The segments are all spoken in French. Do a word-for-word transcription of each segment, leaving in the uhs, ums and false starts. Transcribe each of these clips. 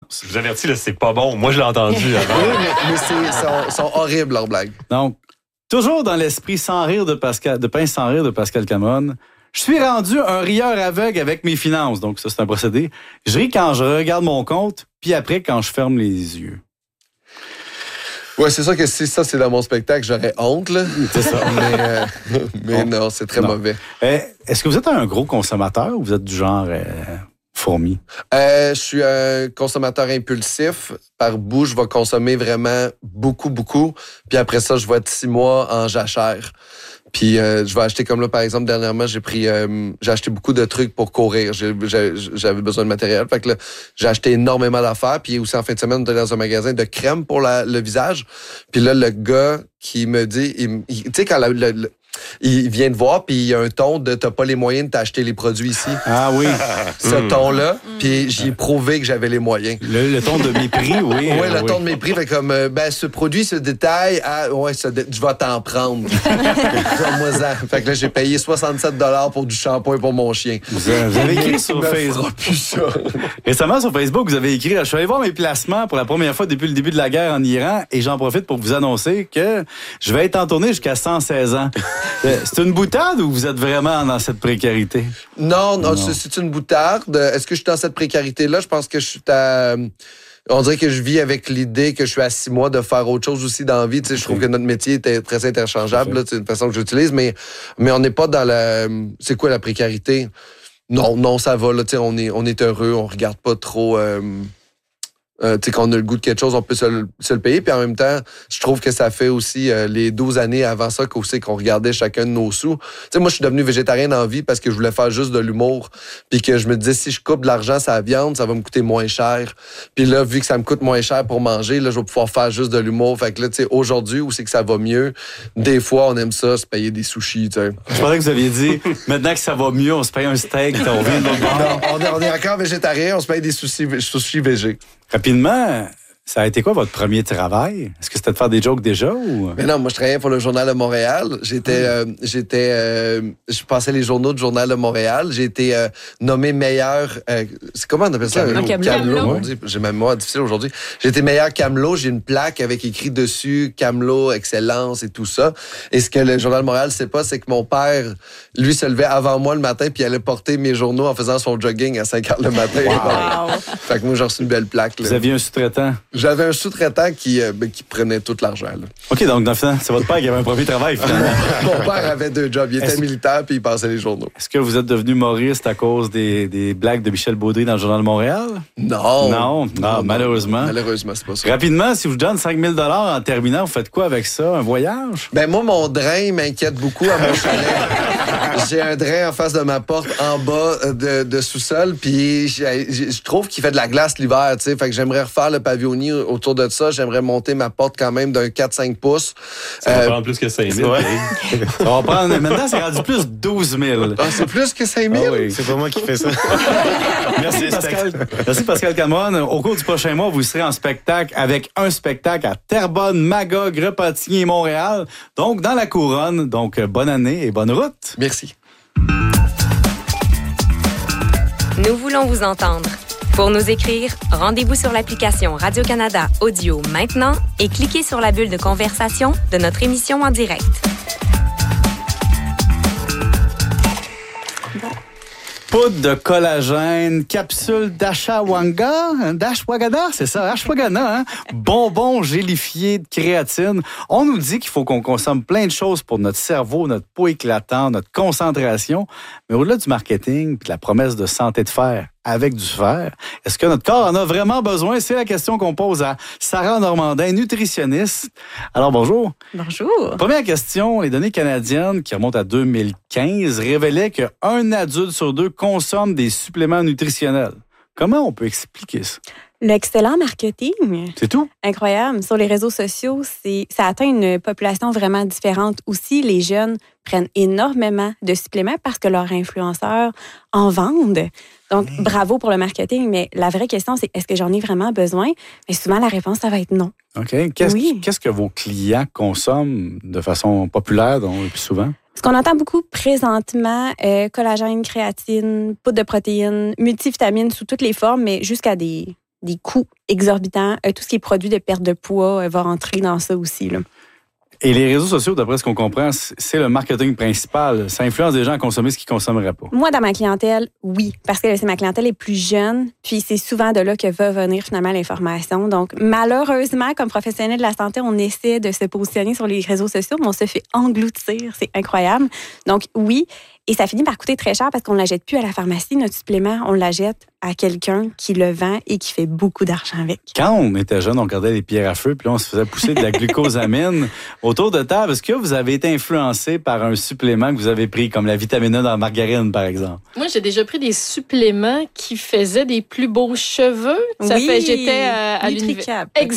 Je vous avertis, là, c'est pas bon. Moi, je l'ai entendu avant. Oui, mais, mais c'est, sont, sont horribles, leurs blagues. Donc, toujours dans l'esprit sans rire de Pascal, de Pince sans rire de Pascal Cameron, je suis rendu un rieur aveugle avec mes finances. Donc, ça, c'est un procédé. Je ris quand je regarde mon compte, puis après, quand je ferme les yeux. Ouais, c'est sûr que si ça, c'est dans mon spectacle, j'aurais honte, là. C'est ça. mais euh, mais bon. Non, c'est très non. mauvais. Euh, est-ce que vous êtes un gros consommateur ou vous êtes du genre euh, fourmi? Euh, je suis un consommateur impulsif. Par bout, je vais consommer vraiment beaucoup, beaucoup. Puis après ça, je vais être six mois en jachère. Puis euh, je vais acheter, comme là, par exemple, dernièrement, j'ai pris, euh, j'ai acheté beaucoup de trucs pour courir. J'ai, j'ai, j'avais besoin de matériel. Fait que là, j'ai acheté énormément d'affaires. Puis aussi, en fin de semaine, on était dans un magasin de crème pour la, le visage. Puis là, le gars qui me dit, tu sais, quand la, le, le, il vient te voir, puis il y a un ton de t'as pas les moyens de t'acheter les produits ici. Ah oui. Ce mm. ton-là, puis j'ai prouvé que j'avais les moyens. Le, le ton de mépris, oui. Oui, euh, le oui. ton de mépris, fait comme, euh, ben, ce produit, ce détail, ah, ouais, ce dé- je vais t'en prendre. Moi, ça. Fait que là, j'ai payé soixante-sept dollars pour du shampoing pour mon chien. Vous, vous avez écrit sur Facebook. Récemment, sur Facebook, vous avez écrit, je suis allé voir mes placements pour la première fois depuis le début de la guerre en Iran et j'en profite pour vous annoncer que je vais être en tournée jusqu'à cent seize ans. C'est une boutade ou vous êtes vraiment dans cette précarité? Non, non, non. C'est, c'est une boutarde. Est-ce que je suis dans cette précarité-là? Je pense que je suis à... On dirait que je vis avec l'idée que je suis à six mois de faire autre chose aussi dans la vie. Tu sais, je trouve que notre métier est très interchangeable. Là, c'est une façon que j'utilise, mais, mais on n'est pas dans la... C'est quoi la précarité? Non, non, ça va. Là, tu sais, on est, on est heureux, on regarde pas trop... Euh... Euh, tu sais, quand on a le goût de quelque chose, on peut se le, se le payer. Puis en même temps, je trouve que ça fait aussi euh, les douze années avant ça qu'aussi qu'on regardait chacun de nos sous. Tu sais, moi, je suis devenu végétarien dans la vie parce que je voulais faire juste de l'humour. Puis que je me disais, si je coupe de l'argent sur la viande, ça va me coûter moins cher. Puis là, vu que ça me coûte moins cher pour manger, là, je vais pouvoir faire juste de l'humour. Fait que là, tu sais, aujourd'hui, où c'est que ça va mieux, des fois, on aime ça, se payer des sushis, tu sais. Je pensais que vous aviez dit, maintenant que ça va mieux, on se paye un steak, on vient de l'autre bord. Non, on est, on est encore végétarien, on se paye des sushis, sushis végés. Rapidement, ça a été quoi votre premier travail? Est-ce que c'était de faire des jokes déjà ou? Mais non, moi je travaillais pour le Journal de Montréal. J'étais, euh, j'étais, euh, je passais les journaux du Journal de Montréal. J'ai été euh, nommé meilleur. Euh, c'est comment on appelle ça? Camelot. Camelot. Camelot. Mon Dieu, j'ai ma mémoire difficile aujourd'hui. J'ai été meilleur Camelot. J'ai une plaque avec écrit dessus Camelot, excellence et tout ça. Et ce que le Journal de Montréal sait pas, c'est que mon père, lui, se levait avant moi le matin puis il allait porter mes journaux en faisant son jogging à cinq heures le matin. Wow. Fait que moi j'ai reçu une belle plaque. Là. Vous aviez un sous-traitant? J'avais un sous-traitant qui, euh, ben, qui prenait tout l'argent. Là. OK, donc dans le fond, c'est votre père qui avait un premier travail, finalement. Mon père avait deux jobs. Il était Est-ce... militaire puis il passait les journaux. Est-ce que vous êtes devenu humoriste à cause des, des blagues de Michel Baudry dans le Journal de Montréal? Non. Non, ah, non malheureusement. Malheureusement, c'est pas ça. Rapidement, si je vous donne cinq mille dollars en terminant, vous faites quoi avec ça? Un voyage? Ben moi, mon drain m'inquiète beaucoup à mon chalet. J'ai un drain en face de ma porte, en bas de, de sous-sol, puis je trouve qu'il fait de la glace l'hiver, tu sais. Fait que j'aimerais refaire le pavillonnier autour de ça. J'aimerais monter ma porte quand même d'un quatre à cinq pouces. Ça va euh, prendre plus que cinq mille. Ouais. Ça va prendre... Maintenant, c'est rendu plus douze mille. Ah, c'est plus que cinq mille? Ah oui. C'est pas moi qui fais ça. Merci, Pascal. Merci, Pascal Cameron. Au cours du prochain mois, vous serez en spectacle avec un spectacle à Terrebonne, Magog, Repentigny et Montréal. Donc, dans la couronne. Donc, bonne année et bonne route. Merci. Nous voulons vous entendre. Pour nous écrire, rendez-vous sur l'application Radio-Canada Audio maintenant et cliquez sur la bulle de conversation de notre émission en direct. Poudre de collagène, capsule d'ashwagandha, d'ashwagandha, c'est ça, ashwagandha, hein? Bonbons gélifiés de créatine. On nous dit qu'il faut qu'on consomme plein de choses pour notre cerveau, notre peau éclatante, notre concentration. Mais au-delà du marketing et de la promesse de santé de fer avec du fer, est-ce que notre corps en a vraiment besoin? C'est la question qu'on pose à Sarah Normandin, nutritionniste. Alors, bonjour. Bonjour. Première question, les données canadiennes qui remontent à deux mille quinze révélaient qu'un adulte sur deux consomme des suppléments nutritionnels. Comment on peut expliquer ça? L'excellent marketing. C'est tout? Incroyable. Sur les réseaux sociaux, c'est, ça atteint une population vraiment différente. Aussi, les jeunes prennent énormément de suppléments parce que leurs influenceurs en vendent. Donc, mmh. bravo pour le marketing, mais la vraie question, c'est est-ce que j'en ai vraiment besoin? Mais souvent, la réponse, ça va être non. OK. Qu'est-ce, oui. qu'est-ce que vos clients consomment de façon populaire, donc, le plus souvent? Ce qu'on entend beaucoup présentement, euh, collagène, créatine, poudre de protéines, multivitamines sous toutes les formes, mais jusqu'à des des coûts exorbitants. Euh, tout ce qui est produit de perte de poids euh, va rentrer dans ça aussi, là. Et les réseaux sociaux, d'après ce qu'on comprend, c'est le marketing principal. Ça influence des gens à consommer ce qu'ils ne consommeraient pas. Moi, dans ma clientèle, oui, parce que c'est ma clientèle est plus jeune, puis c'est souvent de là que va venir finalement l'information. Donc, malheureusement, comme professionnel de la santé, on essaie de se positionner sur les réseaux sociaux, mais on se fait engloutir. C'est incroyable. Donc, oui. Et ça finit par coûter très cher parce qu'on ne la jette plus à la pharmacie, notre supplément. On la jette à quelqu'un qui le vend et qui fait beaucoup d'argent avec. Quand on était jeune, on regardait les pierres à feu, puis là, on se faisait pousser de la glucosamine. Autour de table, est-ce que vous avez été influencé par un supplément que vous avez pris, comme la vitamine A dans la margarine, par exemple? Moi, j'ai déjà pris des suppléments qui faisaient des plus beaux cheveux. Ça oui, fait, j'étais à, à l'université.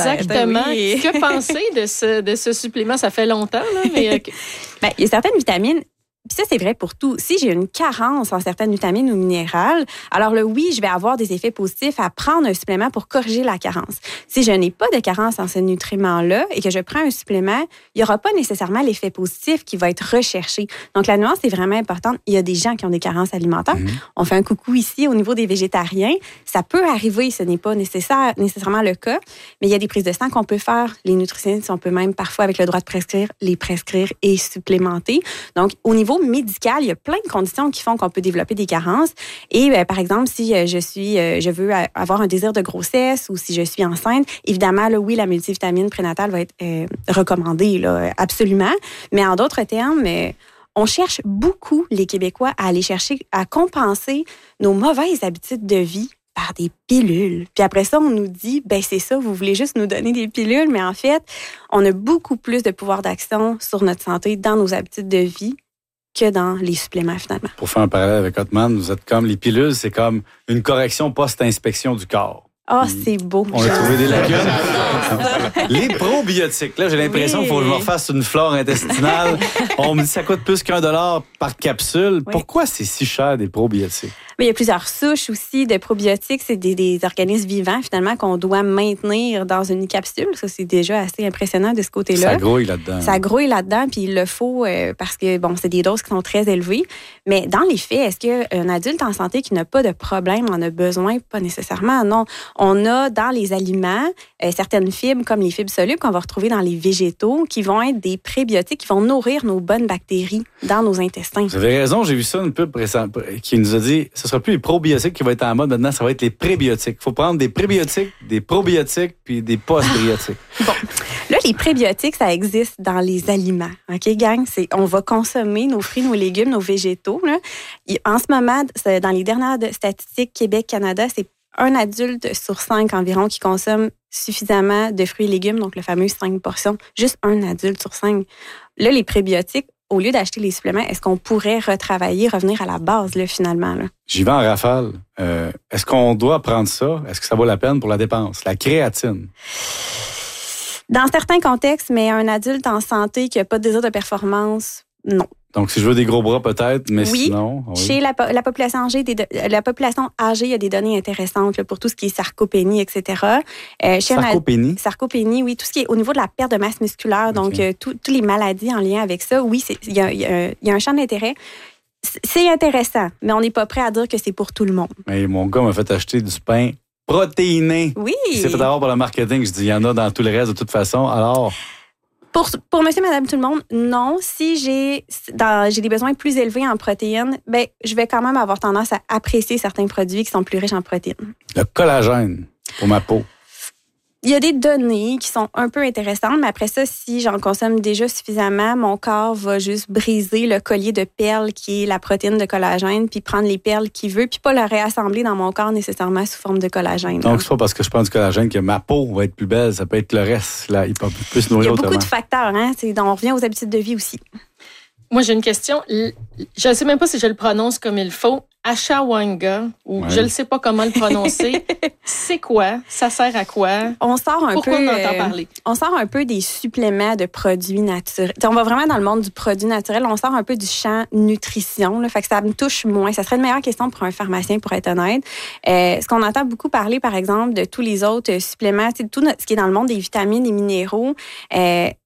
Ben Exactement. oui. Que penser de ce, de ce supplément? Ça fait longtemps, là, mais... Okay. Ben, il y a certaines vitamines. Puis ça, c'est vrai pour tout. Si j'ai une carence en certaines vitamines ou minérales, alors là, oui, je vais avoir des effets positifs à prendre un supplément pour corriger la carence. Si je n'ai pas de carence en ce nutriment-là et que je prends un supplément, il n'y aura pas nécessairement l'effet positif qui va être recherché. Donc, la nuance est vraiment importante. Il y a des gens qui ont des carences alimentaires. Mmh. On fait un coucou ici au niveau des végétariens. Ça peut arriver, ce n'est pas nécessaire, nécessairement le cas, mais il y a des prises de sang qu'on peut faire. Les nutritionnistes, on peut même parfois, avec le droit de prescrire, les prescrire et supplémenter. Donc, au niveau médical, il y a plein de conditions qui font qu'on peut développer des carences. Et euh, par exemple, si euh, je suis, euh, je veux avoir un désir de grossesse ou si je suis enceinte, évidemment, là, oui, la multivitamine prénatale va être euh, recommandée, là, absolument. Mais en d'autres termes, euh, on cherche beaucoup, les Québécois, à aller chercher, à compenser nos mauvaises habitudes de vie par des pilules. Puis après ça, on nous dit, ben c'est ça, vous voulez juste nous donner des pilules, mais en fait, on a beaucoup plus de pouvoir d'action sur notre santé dans nos habitudes de vie que dans les suppléments, finalement. Pour faire un parallèle avec Hotman, vous êtes comme les pilules, c'est comme une correction post-inspection du corps. Ah, oh, c'est beau. On a trouvé des lacunes. Les probiotiques, là, j'ai l'impression oui. qu'il faut que je me refasse une flore intestinale. On me dit que ça coûte plus qu'un dollar par capsule. Oui. Pourquoi c'est si cher, des probiotiques? Mais il y a plusieurs souches aussi de probiotiques. C'est des, des organismes vivants, finalement, qu'on doit maintenir dans une capsule. Ça, c'est déjà assez impressionnant de ce côté-là. Ça grouille là-dedans. Ça grouille là-dedans, puis il le faut euh, parce que, bon, c'est des doses qui sont très élevées. Mais dans les faits, est-ce qu'un adulte en santé qui n'a pas de problème en a besoin? Pas nécessairement, non. On a dans les aliments euh, certaines fibres, comme les fibres solubles qu'on va retrouver dans les végétaux, qui vont être des prébiotiques, qui vont nourrir nos bonnes bactéries dans nos intestins. Vous avez raison, j'ai vu ça une pub récente qui nous a dit ce ne sera plus les probiotiques qui vont être en mode maintenant, ça va être les prébiotiques. Il faut prendre des prébiotiques, des probiotiques puis des postbiotiques. Bon, là, les prébiotiques, ça existe dans les aliments. OK, gang? C'est, on va consommer nos fruits, nos légumes, nos végétaux. Là. En ce moment, dans les dernières statistiques Québec-Canada, c'est un adulte sur cinq environ qui consomme suffisamment de fruits et légumes, donc le fameux cinq portions. Juste un adulte sur cinq. Là, les prébiotiques, au lieu d'acheter les suppléments, est-ce qu'on pourrait retravailler, revenir à la base, là, finalement? Là? J'y vais en rafale. Euh, est-ce qu'on doit prendre ça? Est-ce que ça vaut la peine pour la dépense? La créatine? Dans certains contextes, mais un adulte en santé qui n'a pas de désir de performance, non. Donc, si je veux des gros bras, peut-être, mais oui, sinon... Oui, chez la, la, population âgée, des, la population âgée, il y a des données intéressantes là, pour tout ce qui est sarcopénie, et cetera. Euh, sarcopénie? Sarcopénie, oui. Tout ce qui est au niveau de la perte de masse musculaire, okay. donc euh, toutes les maladies en lien avec ça, oui, il y, y, y a un champ d'intérêt. C'est intéressant, mais on n'est pas prêt à dire que c'est pour tout le monde. Mais mon gars m'a fait acheter du pain protéiné. Oui. Il s'est fait avoir pour le marketing. Je dis, il y en a dans tout le reste de toute façon. Alors... Pour, pour monsieur, madame, tout le monde, non. Si j'ai, dans, j'ai des besoins plus élevés en protéines, ben, je vais quand même avoir tendance à apprécier certains produits qui sont plus riches en protéines. Le collagène pour ma peau. Il y a des données qui sont un peu intéressantes, mais après ça, si j'en consomme déjà suffisamment, mon corps va juste briser le collier de perles qui est la protéine de collagène, puis prendre les perles qu'il veut, puis pas le réassembler dans mon corps nécessairement sous forme de collagène. Donc, c'est pas parce que je prends du collagène que ma peau va être plus belle, ça peut être le reste. Là, il peut plus nourrir autrement. Il y a beaucoup de facteurs, hein? C'est, on revient aux habitudes de vie aussi. Moi, j'ai une question. Je ne sais même pas si je le prononce comme il faut. Ashwagandha, ou ouais. je ne sais pas comment le prononcer. C'est quoi? Ça sert à quoi? On sort un Pourquoi peu, on entend euh, parler? On sort un peu des suppléments de produits naturels. T'sais, on va vraiment dans le monde du produit naturel. On sort un peu du champ nutrition. Là, fait que ça me touche moins. Ça serait une meilleure question pour un pharmacien, pour être honnête. Euh, ce qu'on entend beaucoup parler, par exemple, de tous les autres suppléments, tout ce qui est dans le monde des vitamines, des minéraux, euh,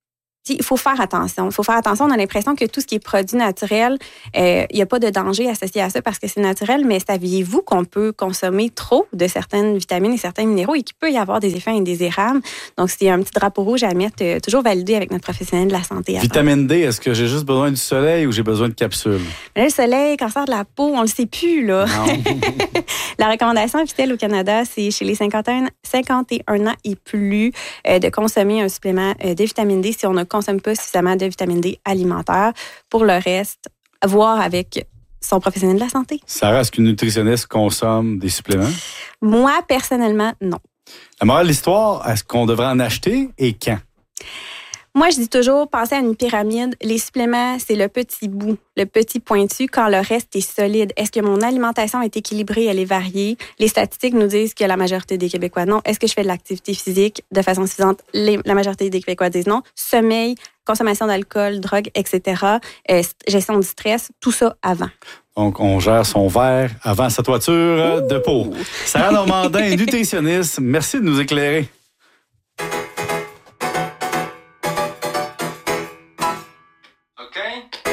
il faut faire attention. Il faut faire attention. On a l'impression que tout ce qui est produit naturel, euh, il n'y a pas de danger associé à ça parce que c'est naturel, mais saviez-vous qu'on peut consommer trop de certaines vitamines et certains minéraux et qu'il peut y avoir des effets indésirables? Donc, c'est un petit drapeau rouge à mettre, euh, toujours validé avec notre professionnel de la santé. Avant. Vitamine D, est-ce que j'ai juste besoin du soleil ou j'ai besoin de capsules? Là, le soleil, cancer de la peau, on le sait plus, là. Non. La recommandation officielle au Canada, c'est chez les cinquante et un, cinquante et un ans et plus euh, de consommer un supplément euh, de vitamine D si on ne consomme pas suffisamment de vitamine D alimentaire. Pour le reste, voir avec son professionnel de la santé. Sarah, est-ce qu'une nutritionniste consomme des suppléments? Moi, personnellement, non. La morale de l'histoire, est-ce qu'on devrait en acheter et quand? Moi, je dis toujours, pensez à une pyramide. Les suppléments, c'est le petit bout, le petit pointu, quand le reste est solide. Est-ce que mon alimentation est équilibrée, elle est variée? Les statistiques nous disent que la majorité des Québécois, non. Est-ce que je fais de l'activité physique de façon suffisante? Les, la majorité des Québécois disent non. Sommeil, consommation d'alcool, drogue, et cetera. Euh, gestion du stress, tout ça avant. Donc, on gère son verre avant sa toiture Ouh. de peau. Sarah Normandin, nutritionniste, merci de nous éclairer. Okay.